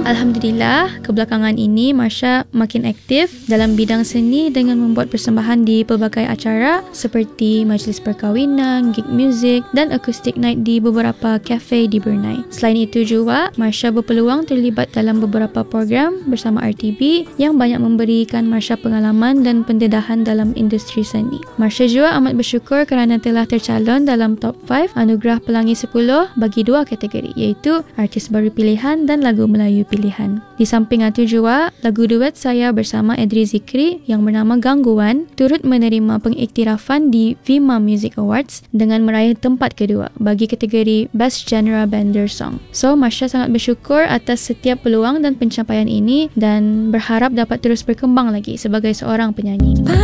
Alhamdulillah, kebelakangan ini Marsha makin aktif dalam bidang seni dengan membuat persembahan di pelbagai acara seperti majlis perkahwinan, gig music dan acoustic night di beberapa kafe di Brunei. Selain itu juga, Marsha berpeluang terlibat dalam beberapa program bersama RTB yang banyak memberikan Marsha pengalaman dan pendedahan dalam industri seni. Marsha juga amat bersyukur kerana telah tercalon dalam top 5 Anugerah Pelangi 10 bagi 2 kategori, iaitu Artis Baru Pilihan dan Lagu Melayu Pilihan. Di samping itu juga, lagu duet saya bersama Edri Zikri yang bernama Gangguan turut menerima pengiktirafan di Vima Music Awards dengan meraih tempat kedua bagi kategori Best Genre Bender Song. So, Marsha sangat bersyukur atas setiap peluang dan pencapaian ini dan berharap dapat terus berkembang lagi sebagai seorang penyanyi.